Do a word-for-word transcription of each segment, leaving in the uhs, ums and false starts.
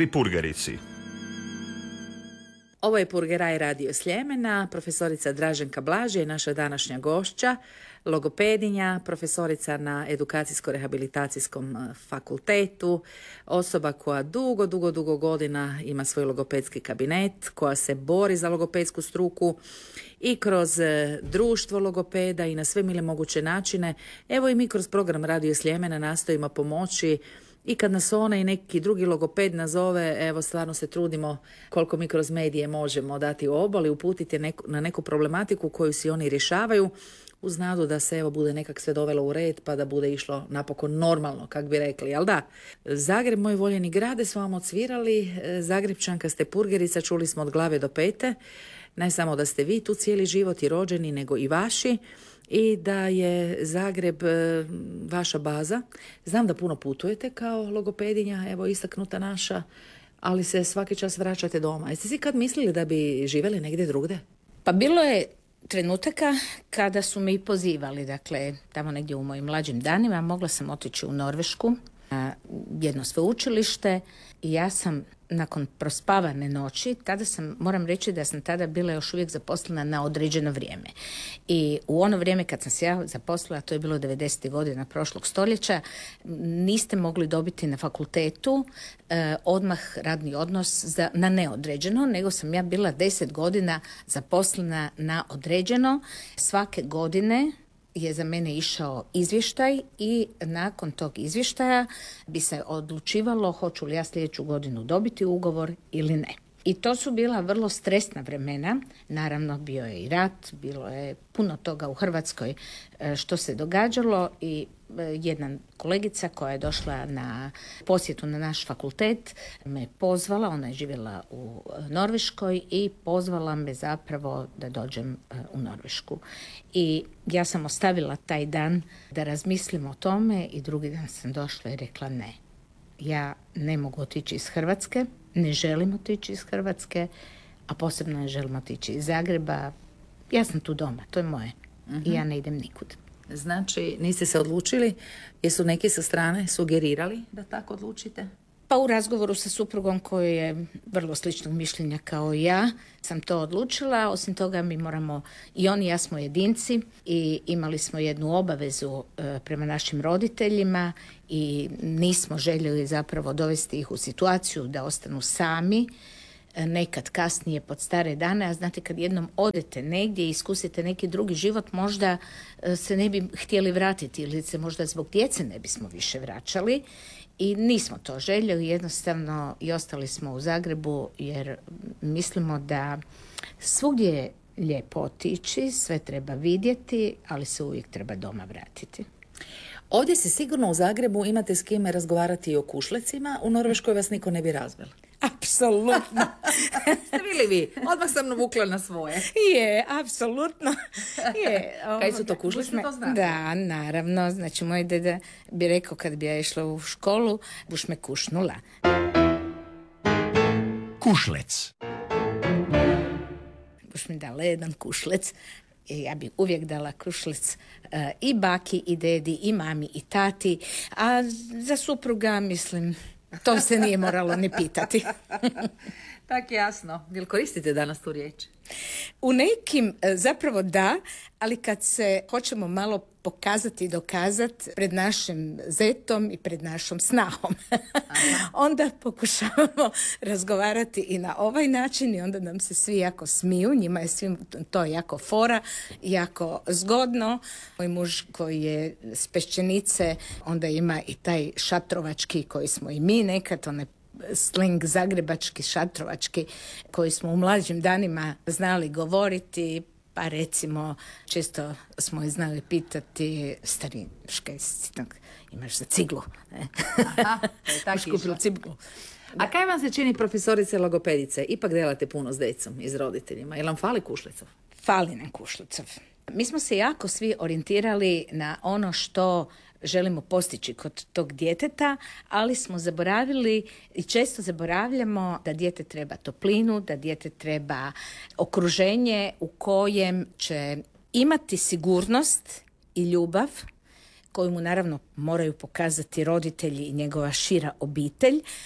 pri Purgerici. Ovo je Purgeraj radio Sljemena, profesorica Draženka Blaž je naša današnja gošća, logopedinja, profesorica na edukacijsko-rehabilitacijskom fakultetu, osoba koja dugo, dugo, dugo godina ima svoj logopedski kabinet, koja se bori za logopedsku struku i kroz društvo logopeda i na sve mile moguće načine. Evo i mi kroz program Radio Sljemena nastojimo pomoći i kad nas ona i neki drugi logoped nazove, evo stvarno se trudimo koliko mi kroz medije možemo dati obol i uputiti neku, na neku problematiku koju si oni rješavaju uz nadu da se evo bude nekak sve dovelo u red pa da bude išlo napokon normalno, kak bi rekli, jel da? Zagreb, moj voljeni grade, smo vam odsvirali. Zagrebčanka ste Purgerica, čuli smo od glave do pete. Ne samo da ste vi tu cijeli život i rođeni, nego i vaši. I da je Zagreb e, vaša baza. Znam da puno putujete kao logopedinja, evo istaknuta naša, ali se svaki čas vraćate doma. Jeste si kad mislili da bi živjeli negdje drugdje? Pa bilo je trenutaka kada su me i pozivali, dakle, tamo negdje u mojim mlađim danima mogla sam otići u Norvešku na jedno sveučilište i ja sam nakon prospavane noći, tada sam, moram reći da sam tada bila još uvijek zaposlena na određeno vrijeme. I u ono vrijeme kad sam se ja zaposlila, to je bilo devedesetih godina prošlog stoljeća, niste mogli dobiti na fakultetu eh, odmah radni odnos za, na neodređeno, nego sam ja bila deset godina zaposlena na određeno. Svake godine je za mene išao izvještaj i nakon tog izvještaja bi se odlučivalo hoću li ja sljedeću godinu dobiti ugovor ili ne. I to su bila vrlo stresna vremena. Naravno, bio je i rat, bilo je puno toga u Hrvatskoj što se događalo i jedna kolegica koja je došla na posjetu na naš fakultet me pozvala, ona je živjela u Norveškoj i pozvala me zapravo da dođem u Norvešku. I ja sam ostavila taj dan da razmislim o tome i drugi dan sam došla i rekla ne. Ja ne mogu otići iz Hrvatske, ne želim otići iz Hrvatske, a posebno ne želim otići iz Zagreba. Ja sam tu doma, to je moje. Uh-huh. I ja ne idem nikud. Znači, niste se odlučili? Jesu neki sa strane sugerirali da tako odlučite? Pa u razgovoru sa suprugom koji je vrlo sličnog mišljenja kao i ja sam to odlučila. Osim toga mi moramo, i on i ja smo jedinci i imali smo jednu obavezu e, prema našim roditeljima i nismo željeli zapravo dovesti ih u situaciju da ostanu sami e, nekad kasnije pod stare dane. A znate, kad jednom odete negdje i iskusite neki drugi život, možda e, se ne bi htjeli vratiti ili se možda zbog djece ne bismo više vraćali. I nismo to željeli, jednostavno i ostali smo u Zagrebu jer mislimo da svugdje je lijepo otići, sve treba vidjeti, ali se uvijek treba doma vratiti. Ovdje se sigurno u Zagrebu imate s kime razgovarati i o kušlecima, u Norveškoj vas niko ne bi razveo. Apsolutno. Ste bili vi? Odmah sam navukla na svoje. Je, apsolutno. Je. Kaj su to kušlice, to znate? Da, naravno. Znači, moj deda bi rekao kad bi ja išla u školu, buš me kušnula. Kušlec. Buš mi dala jedan kušlec. Ja bi uvijek dala kušlec uh, i baki, i dedi, i mami, i tati. A za supruga, mislim, to se nije moralo ni pitati. Tak jasno. Jel koristite danas tu riječ? U nekim zapravo da, ali kad se hoćemo malo pokazati i dokazati pred našim zetom i pred našom snahom, onda pokušavamo razgovarati i na ovaj način i onda nam se svi jako smiju, njima je svim to jako fora, jako zgodno. Moj muž koji je s Peščenice, onda ima i taj šatrovački koji smo i mi nekad, one slang zagrebački, šatrovački, koji smo u mlađim danima znali govoriti, pa recimo često smo i znali pitati stari, škaj si tak, imaš za ciglu? Ne? Aha, tako išlo. Ciglu. A kaj vam se čini, profesorice logopedice? Ipak delate puno s djecom i s roditeljima. Jel vam fali kušlicov? Fali nam kušlicov. Mi smo se jako svi orijentirali na ono što želimo postići kod tog djeteta, ali smo zaboravili i često zaboravljamo da dijete treba toplinu, da dijete treba okruženje u kojem će imati sigurnost i ljubav koju mu naravno moraju pokazati roditelji i njegova šira obitelj,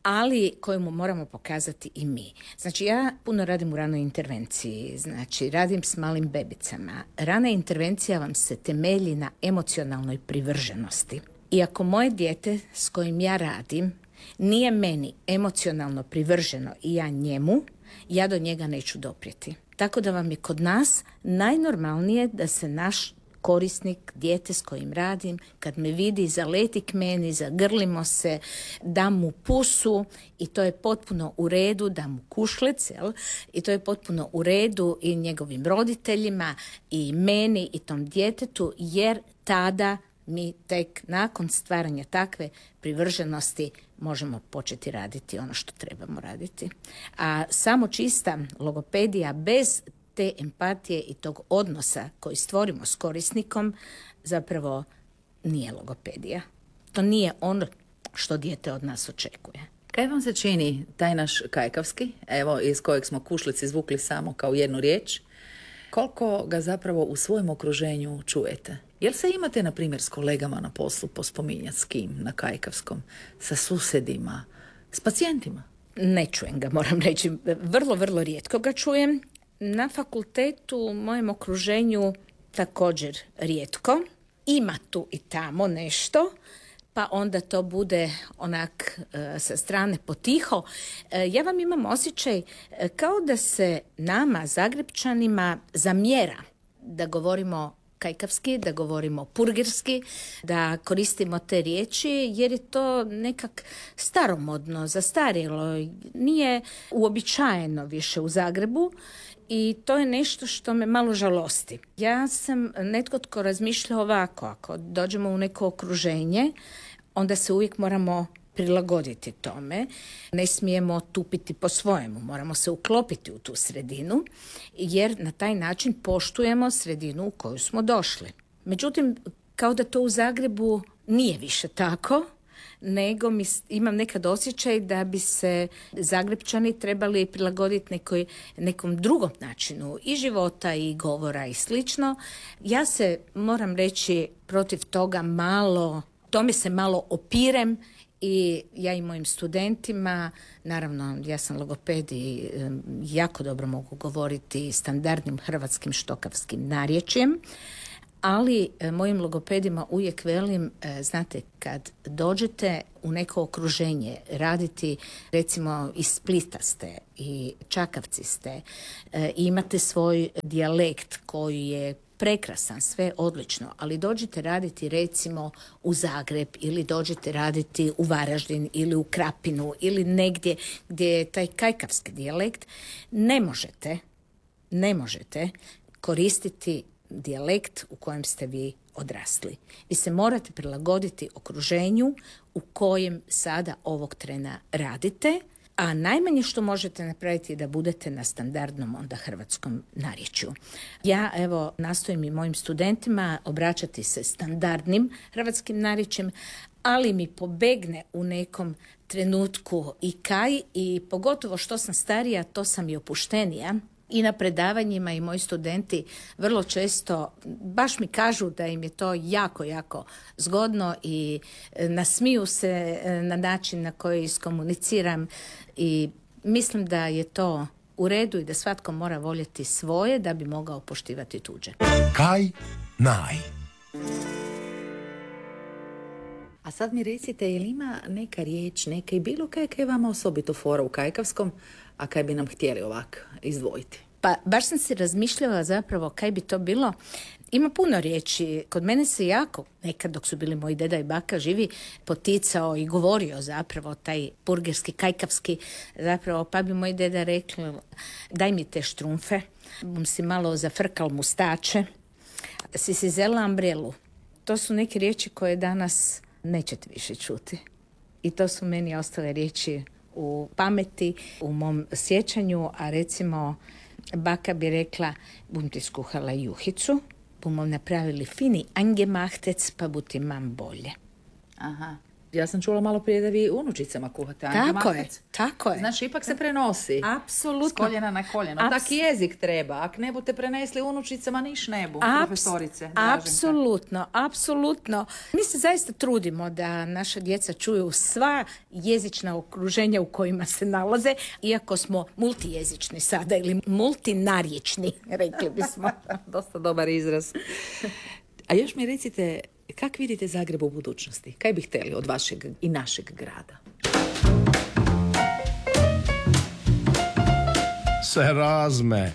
ali koju mu moramo pokazati i mi. Znači, ja puno radim u ranoj intervenciji, znači radim s malim bebicama. Rana intervencija vam se temelji na emocionalnoj privrženosti. I ako moje dijete s kojim ja radim nije meni emocionalno privrženo i ja njemu, ja do njega neću doprijeti. Tako da vam je kod nas najnormalnije da se naš korisnik, dijete s kojim radim, kad me vidi, zaleti k meni, zagrlimo se, dam mu pusu i to je potpuno u redu, dam mu kušlec, jel? I to je potpuno u redu i njegovim roditeljima i meni i tom djetetu, jer tada mi tek nakon stvaranja takve privrženosti možemo početi raditi ono što trebamo raditi. A samo čista logopedija bez te empatije i tog odnosa koji stvorimo s korisnikom zapravo nije logopedija. To nije ono što dijete od nas očekuje. Kaj vam se čini taj naš kajkavski, evo iz kojeg smo kušlic izvukli samo kao jednu riječ, koliko ga zapravo u svojem okruženju čujete? Jel se imate, na primjer, s kolegama na poslu pospominjati s kim na kajkavskom, sa susjedima, s pacijentima? Ne čujem ga, moram reći. Vrlo, vrlo rijetko ga čujem. Na fakultetu, u mojem okruženju, također rijetko. Ima tu i tamo nešto, pa onda to bude onak e, sa strane potiho. E, ja vam imam osjećaj e, kao da se nama, Zagrepčanima, zamjera da govorimo kajkavski, da govorimo purgerski, da koristimo te riječi, jer je to nekak staromodno, zastarjelo, nije uobičajeno više u Zagrebu i to je nešto što me malo žalosti. Ja sam netko tko razmišlja ovako, ako dođemo u neko okruženje, onda se uvijek moramo prilagoditi tome. Ne smijemo tupiti po svojemu, moramo se uklopiti u tu sredinu, jer na taj način poštujemo sredinu u koju smo došli. Međutim, kao da to u Zagrebu nije više tako, nego mi, imam nekad osjećaj da bi se Zagrepčani trebali prilagoditi nekoj, nekom drugom načinu i života i govora i slično. Ja se, moram reći, protiv toga malo, tome se malo opirem. I ja i mojim studentima, naravno ja sam logoped i jako dobro mogu govoriti standardnim hrvatskim štokavskim narječjem, ali mojim logopedima uvijek velim, znate, kad dođete u neko okruženje raditi, recimo iz Splita ste i Čakavci ste, i imate svoj dijalekt koji je prekrasan, sve odlično, ali dođite raditi recimo u Zagreb ili dođite raditi u Varaždin ili u Krapinu ili negdje gdje je taj kajkavski dijalekt, ne možete, ne možete koristiti dijalekt u kojem ste vi odrasli. Vi se morate prilagoditi okruženju u kojem sada ovog trena radite, a najmanje što možete napraviti je da budete na standardnom onda hrvatskom narječju. Ja evo nastojim i mojim studentima obraćati se standardnim hrvatskim narječjem, ali mi pobegne u nekom trenutku i kaj, i pogotovo što sam starija, to sam i opuštenija. I na predavanjima i moji studenti vrlo često baš mi kažu da im je to jako, jako zgodno i nasmiju se na način na koji iskomuniciram i mislim da je to u redu i da svatko mora voljeti svoje da bi mogao poštivati tuđe. Kaj naj. A sad mi recite, je li ima neka riječ, neka i bilo kaj kaj vama osobito fora u kajkavskom, a kaj bi nam htjeli ovako izdvojiti? Pa baš sam se razmišljala zapravo kaj bi to bilo. Ima puno riječi. Kod mene se jako, nekad dok su bili moji deda i baka živi, poticao i govorio zapravo taj purgerski, kajkavski, zapravo, pa bi moj deda rekli, daj mi te štrumfe, bom si malo zafrkal mustače, si si zela ambrelu. To su neke riječi koje danas nećete više čuti. I to su meni ostale riječi u pameti, u mom sjećanju, a recimo baka bi rekla, bum ti skuhala juhicu, bumo napravili fini angemahtec, pa bu ti mam bolje. Aha. Ja sam čula malo prije da vi unučicama kuhate. Tako je, tako je. Znači, ipak se prenosi. Apsolutno. S koljena na koljeno. Aps- Tak i jezik treba. Ak ne budete prenesli unučicama, niš ne bu, Aps- profesorice. Draženka. Apsolutno, apsolutno. Mi se zaista trudimo da naša djeca čuju sva jezična okruženja u kojima se nalaze, iako smo multijezični sada ili multinarječni, rekli bismo. Dosta dobar izraz. A još mi recite, kak vidite Zagreb u budućnosti? Kaj bi htjeli od vašeg i našeg grada? Se razme.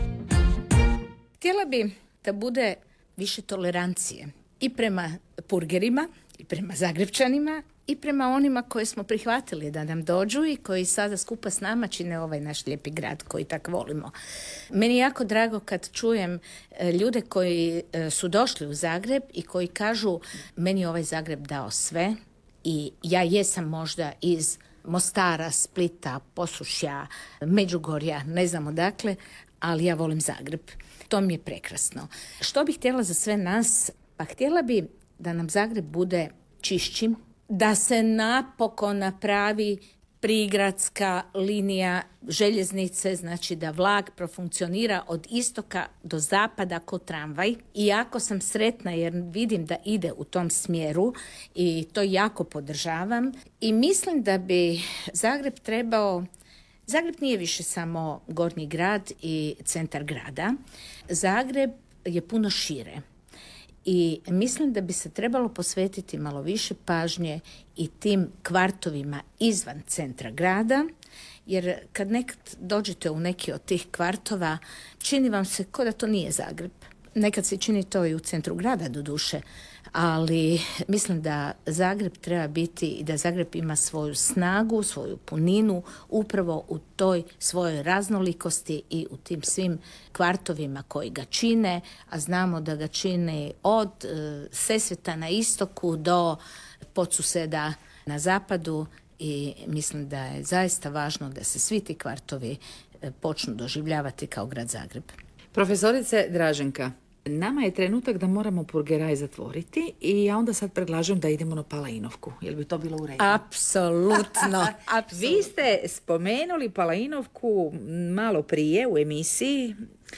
Htjela bi da bude više tolerancije i prema purgerima, i prema Zagrebčanima, i prema onima koje smo prihvatili da nam dođu i koji sada skupa s nama čine ovaj naš lijepi grad koji tak volimo. Meni je jako drago kad čujem e, ljude koji e, su došli u Zagreb i koji kažu meni je ovaj Zagreb dao sve i ja jesam možda iz Mostara, Splita, Posušja, Međugorja, ne znam odakle, ali ja volim Zagreb. To mi je prekrasno. Što bih htjela za sve nas? Pa htjela bi da nam Zagreb bude čišći, da se napokon napravi prigradska linija željeznice, znači da vlak profunkcionira od istoka do zapada ko tramvaj. I jako sam sretna jer vidim da ide u tom smjeru i to jako podržavam. I mislim da bi Zagreb trebao... Zagreb nije više samo gornji grad i centar grada. Zagreb je puno šire. I mislim da bi se trebalo posvetiti malo više pažnje i tim kvartovima izvan centra grada, jer kad nekad dođete u neki od tih kvartova, čini vam se kao da to nije Zagreb. Nekad se čini to i u centru grada doduše, ali mislim da Zagreb treba biti i da Zagreb ima svoju snagu, svoju puninu upravo u toj svojoj raznolikosti i u tim svim kvartovima koji ga čine, a znamo da ga čine od e, Sesveta na istoku do Podsuseda na zapadu i mislim da je zaista važno da se svi ti kvartovi e, počnu doživljavati kao grad Zagreb. Profesorice Draženka, nama je trenutak da moramo purgeraj zatvoriti i ja onda sad predlažem da idemo na Palainovku. Jel bi to bilo u redu? Apsolutno. Vi ste spomenuli Palainovku malo prije u emisiji,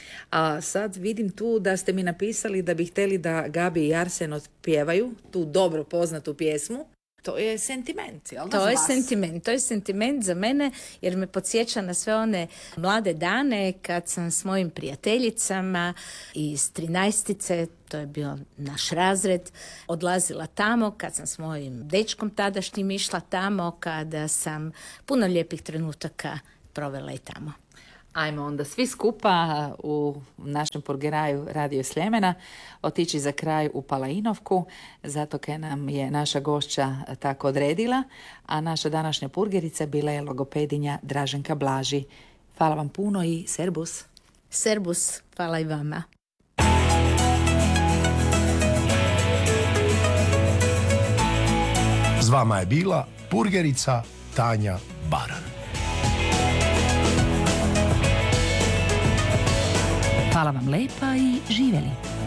a sad vidim tu da ste mi napisali da bi htjeli da Gabi i Arsen otpjevaju tu dobro poznatu pjesmu. To je sentiment, jel da, To za je vas? sentiment, to je sentiment za mene jer me podsjeća na sve one mlade dane kad sam s mojim prijateljicama iz trinaestice, to je bio naš razred, odlazila tamo, kad sam s mojim dečkom tadašnjim išla tamo, kada sam puno lijepih trenutaka provela i tamo. Ajmo onda svi skupa u našem purgeraju Radio Sljemena otići za kraj u Palainovku, zato kaj nam je naša gošća tako odredila, a naša današnja purgerica bila je logopedinja Draženka Blaži. Hvala vam puno i serbus. Serbus, hvala i vama. S vama je bila purgerica Tanja Baran. Hvala vam lepa i živjeli.